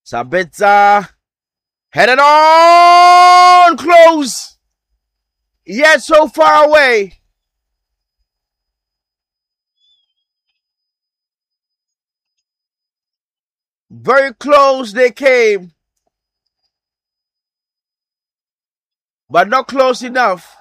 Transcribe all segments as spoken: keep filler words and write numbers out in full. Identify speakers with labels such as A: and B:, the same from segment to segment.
A: Sabitzer headed on close, yet so far away. Very close they came, but not close enough.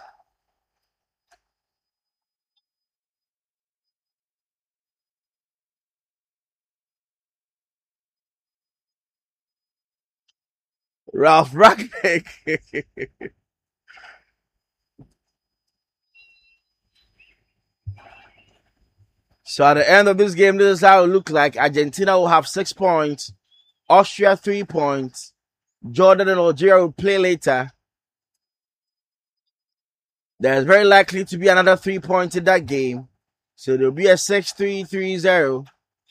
A: Ralph Ragnick. So at the end of this game, this is how it looks like. Argentina will have six points. Austria, three points. Jordan and Algeria will play later. There's very likely to be another three points in that game. So there'll be a six three three zero.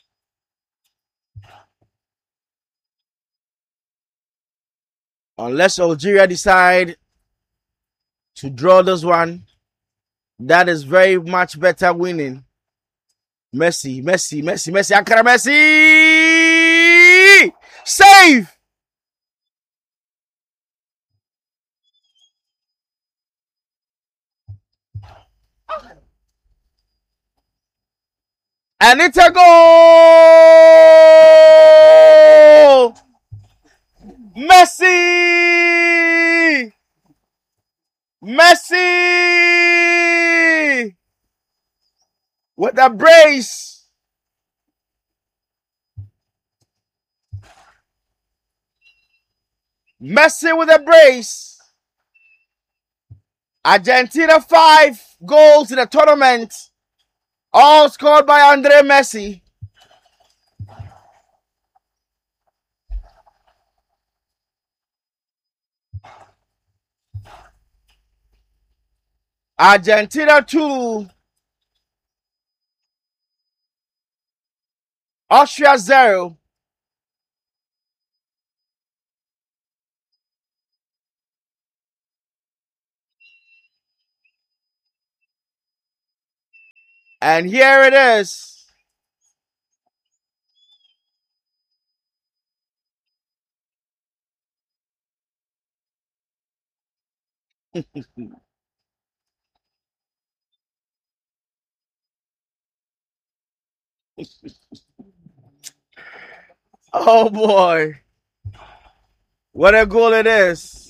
A: Unless Algeria decide to draw this one, that is very much better winning. Messi, Messi, Messi, Messi, Ankara Messi! Save! And it's a goal! Messi! Messi! With a brace! Messi with a brace! Argentina five goals in the tournament. All scored by Andre Messi. Argentina two. Austria zero. And here it is. Oh boy. What a goal it is.